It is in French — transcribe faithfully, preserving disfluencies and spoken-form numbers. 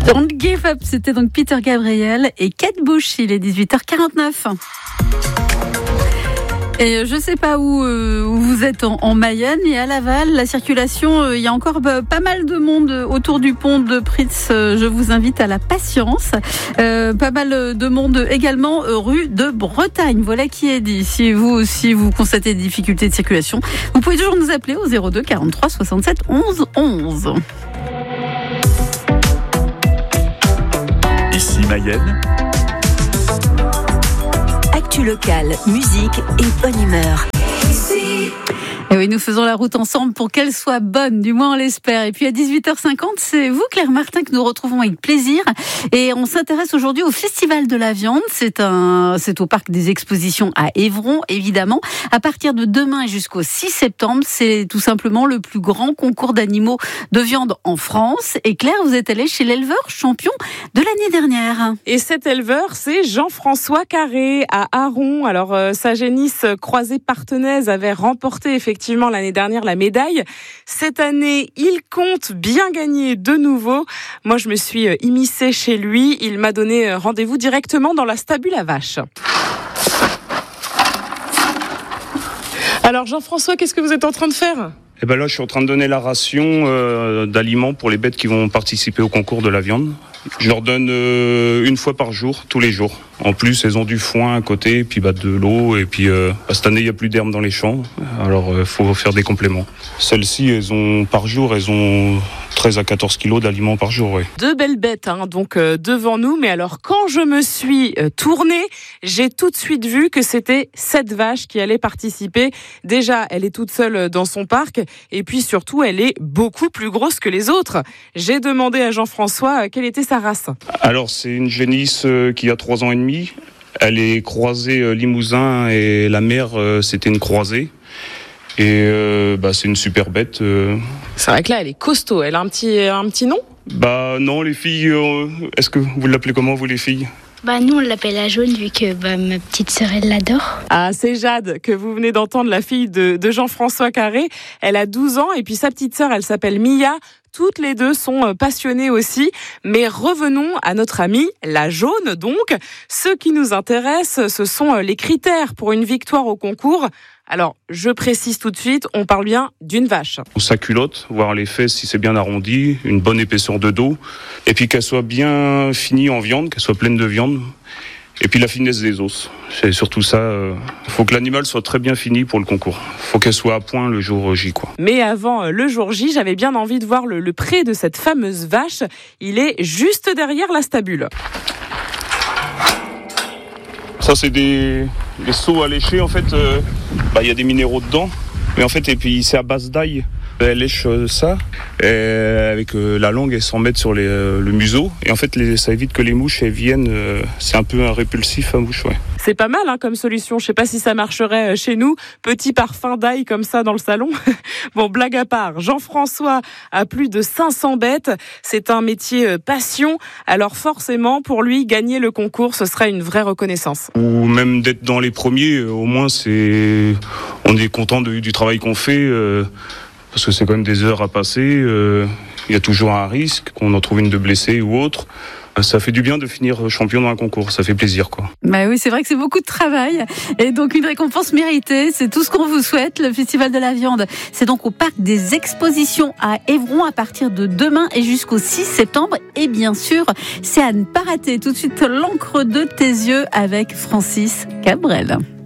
Don't Give Up, c'était donc Peter Gabriel et Kate Bush. Il est dix-huit heures quarante-neuf. Et je ne sais pas où, euh, où vous êtes en, en Mayenne, mais à Laval, la circulation, euh, il y a encore bah, pas mal de monde autour du pont de Pritz. Euh, je vous invite à la patience. Euh, pas mal de monde également euh, rue de Bretagne. Voilà qui est dit. Si vous aussi vous constatez des difficultés de circulation, vous pouvez toujours nous appeler au zéro deux quarante-trois soixante-sept onze onze. Ici Mayenne. Actu locale, musique et bonne humeur. Et oui, nous faisons la route ensemble pour qu'elle soit bonne, du moins on l'espère. Et puis à dix-huit heures cinquante, c'est vous, Claire Martin, que nous retrouvons avec plaisir. Et on s'intéresse aujourd'hui au Festival de la Viande. C'est un, c'est au Parc des Expositions à Évron, évidemment. À partir de demain et jusqu'au six septembre, c'est tout simplement le plus grand concours d'animaux de viande en France. Et Claire, vous êtes allée chez l'éleveur champion de l'année dernière. Et cet éleveur, c'est Jean-François Carré à Aron. Alors, euh, sa génisse croisée partenaise avait remporté effectivement Effectivement, l'année dernière, la médaille. Cette année, il compte bien gagner de nouveau. Moi, je me suis immiscée chez lui. Il m'a donné rendez-vous directement dans la stabule à vaches. Alors, Jean-François, qu'est-ce que vous êtes en train de faire ? Eh ben là, je suis en train de donner la ration euh, d'aliments pour les bêtes qui vont participer au concours de la viande. Je leur donne euh, une fois par jour, tous les jours. En plus, elles ont du foin à côté, puis bah, de l'eau. Et puis, euh, cette année, il n'y a plus d'herbe dans les champs. Alors, il euh, faut faire des compléments. Celles-ci, elles ont par jour, elles ont treize à quatorze kilos d'aliments par jour. Ouais. Deux belles bêtes, hein, donc euh, devant nous. Mais alors, quand je me suis euh, tournée, j'ai tout de suite vu que c'était cette vache qui allait participer. Déjà, elle est toute seule dans son parc. Et puis, surtout, elle est beaucoup plus grosse que les autres. J'ai demandé à Jean-François euh, quelle était sa race. Alors, c'est une génisse euh, qui a trois ans et demi. Elle est croisée euh, Limousin et la mère, euh, c'était une croisée. Et euh, bah, c'est une super bête. Euh... C'est vrai que là, elle est costaud. Elle a un petit, un petit nom ? Bah non, les filles, euh, est-ce que vous l'appelez comment, vous, les filles ? Bah nous on l'appelle la jaune vu que bah, ma petite sœur elle l'adore. Ah, c'est Jade que vous venez d'entendre, la fille de, de Jean-François Carré. Elle a douze ans et puis sa petite sœur elle s'appelle Mia. Toutes les deux sont passionnées aussi. Mais revenons à notre amie, la jaune donc. Ce qui nous intéresse, ce sont les critères pour une victoire au concours. Alors, je précise tout de suite, on parle bien d'une vache. Sa culotte, voir les fesses si c'est bien arrondi, une bonne épaisseur de dos, et puis qu'elle soit bien finie en viande, qu'elle soit pleine de viande, et puis la finesse des os. C'est surtout ça, il euh, faut que l'animal soit très bien fini pour le concours. Il faut qu'elle soit à point le jour J, quoi. Mais avant le jour J, j'avais bien envie de voir le, le pré de cette fameuse vache. Il est juste derrière la stabule. Ça, c'est des, des seaux à lécher, en fait. Il euh, bah, y a des minéraux dedans. Mais en fait, et puis c'est à base d'ail. Elle lèche euh, ça, et avec euh, la langue, elle s'en met sur les, euh, le museau. Et en fait, les, ça évite que les mouches elles viennent. Euh, c'est un peu un répulsif à mouche, ouais. C'est pas mal hein, comme solution. Je sais pas si ça marcherait chez nous. Petit parfum d'ail comme ça dans le salon. Bon, blague à part. Jean-François a plus de cinq cents bêtes. C'est un métier passion. Alors forcément, pour lui, gagner le concours, ce serait une vraie reconnaissance. Ou même d'être dans les premiers, au moins, c'est, on est content de, du travail qu'on fait. Euh... Parce que c'est quand même des heures à passer, il euh, y a toujours un risque, qu'on en trouve une de blessée ou autre. Ça fait du bien de finir champion dans un concours, ça fait plaisir, quoi. Bah oui, c'est vrai que c'est beaucoup de travail et donc une récompense méritée, c'est tout ce qu'on vous souhaite. Le Festival de la Viande, c'est donc au Parc des Expositions à Évron à partir de demain et jusqu'au six septembre. Et bien sûr, c'est à ne pas rater. Tout de suite, l'encre de tes yeux avec Francis Cabrel.